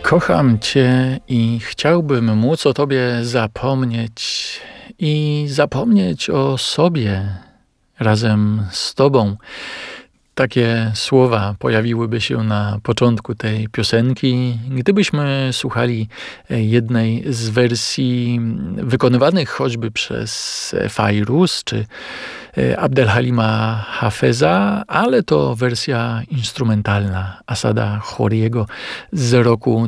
Kocham Cię i chciałbym móc o Tobie zapomnieć i zapomnieć o sobie razem z Tobą. Takie słowa pojawiłyby się na początku tej piosenki, gdybyśmy słuchali jednej z wersji wykonywanych choćby przez Fairuz czy Abdelhalima Hafeza, ale to wersja instrumentalna Asada Khoriego z roku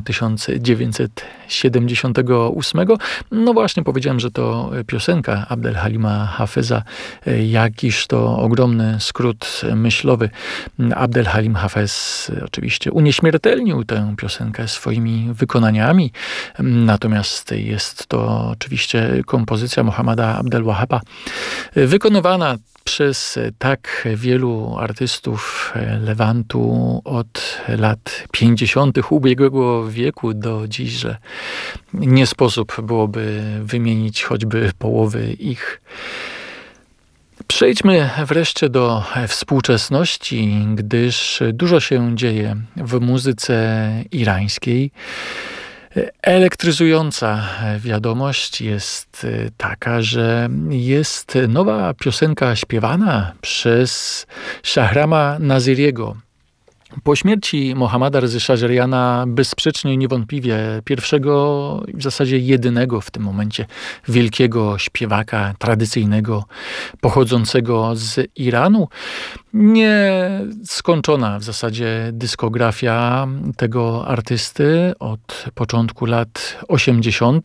1978. No właśnie powiedziałem, że to piosenka Abdelhalima Hafeza, jakiż to ogromny skrót myślowy. Abdelhalim Hafez oczywiście unieśmiertelnił tę piosenkę swoimi wykonaniami, natomiast jest to oczywiście kompozycja Mohammada Abdel Wahaba, wykonywana przez tak wielu artystów Lewantu od lat 50. ubiegłego wieku do dziś, że nie sposób byłoby wymienić choćby połowy ich. Przejdźmy wreszcie do współczesności, gdyż dużo się dzieje w muzyce irańskiej. Elektryzująca wiadomość jest taka, że jest nowa piosenka śpiewana przez Shahrama Naziriego. Po śmierci Mohammada Rezy Szadzeriana bezsprzecznie i niewątpliwie pierwszego, w zasadzie jedynego w tym momencie wielkiego śpiewaka tradycyjnego pochodzącego z Iranu, nieskończona w zasadzie dyskografia tego artysty od początku lat 80.,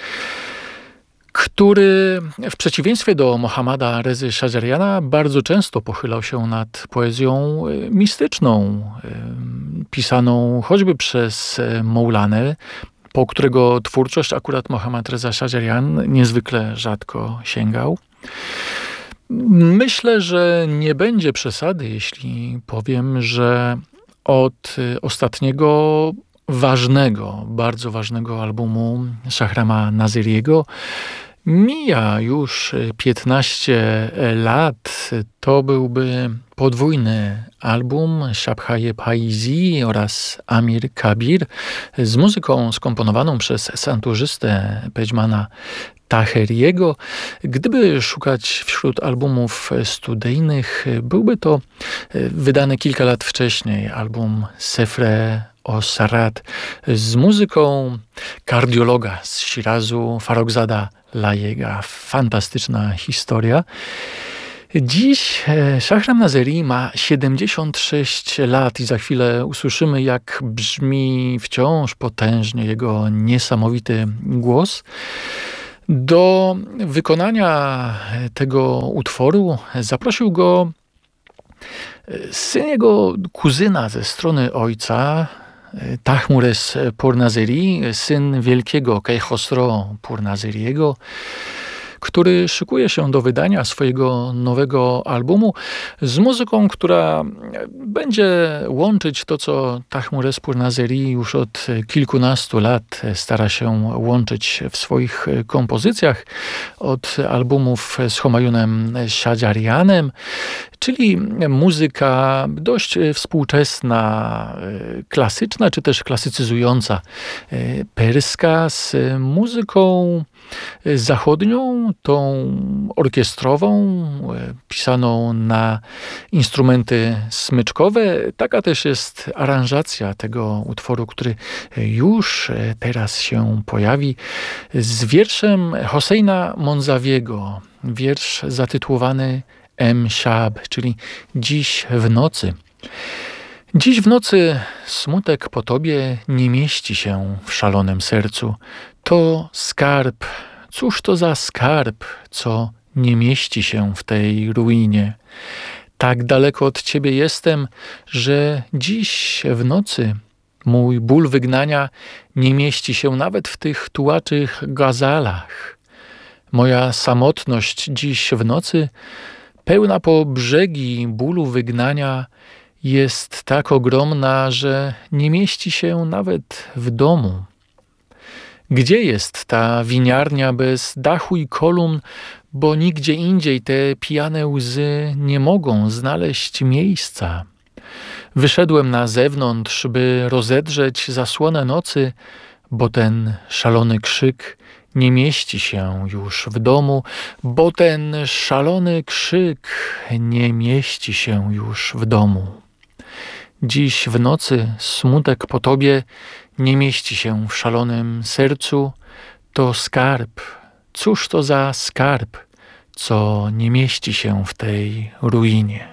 który w przeciwieństwie do Mohammada Rezy Szadzeriana bardzo często pochylał się nad poezją mistyczną, pisaną choćby przez Moulanę, po którego twórczość akurat Mohammad Reza Szadzerian niezwykle rzadko sięgał. Myślę, że nie będzie przesady, jeśli powiem, że od ostatniego ważnego, bardzo ważnego albumu Shahrama Naziriego mija już 15 lat. To byłby podwójny album Shabhaye Paizi oraz Amir Kabir z muzyką skomponowaną przez santurzystę Pejmana Taheriego. Gdyby szukać wśród albumów studyjnych, byłby to wydany kilka lat wcześniej album Sefre o Sarat z muzyką kardiologa z Shirazu, Farrokhzada Layega. Fantastyczna historia. Dziś Shahram Nazeri ma 76 lat i za chwilę usłyszymy, jak brzmi wciąż potężnie jego niesamowity głos. Do wykonania tego utworu zaprosił go syn jego kuzyna ze strony ojca, Tahmures Pournazeri, syn wielkiego Kejkhosro Pournazeriego, który szykuje się do wydania swojego nowego albumu z muzyką, która będzie łączyć to, co Tahmures Pournazeri już od kilkunastu lat stara się łączyć w swoich kompozycjach, od albumów z Homayunem Szadzarianem, czyli muzyka dość współczesna, klasyczna, czy też klasycyzująca, perska z muzyką zachodnią, tą orkiestrową, pisaną na instrumenty smyczkowe. Taka też jest aranżacja tego utworu, który już teraz się pojawi, z wierszem Hosseina Monzawiego. Wiersz zatytułowany Shab, czyli Dziś w nocy. Dziś w nocy smutek po tobie nie mieści się w szalonym sercu. To skarb, cóż to za skarb, co nie mieści się w tej ruinie. Tak daleko od ciebie jestem, że dziś w nocy mój ból wygnania nie mieści się nawet w tych tułaczych gazalach. Moja samotność dziś w nocy, pełna po brzegi bólu wygnania, jest tak ogromna, że nie mieści się nawet w domu. Gdzie jest ta winiarnia bez dachu i kolumn, bo nigdzie indziej te pijane łzy nie mogą znaleźć miejsca. Wyszedłem na zewnątrz, by rozedrzeć zasłonę nocy, bo ten szalony krzyk nie mieści się już w domu, bo ten szalony krzyk nie mieści się już w domu. Dziś w nocy smutek po tobie nie mieści się w szalonym sercu, to skarb. Cóż to za skarb, co nie mieści się w tej ruinie?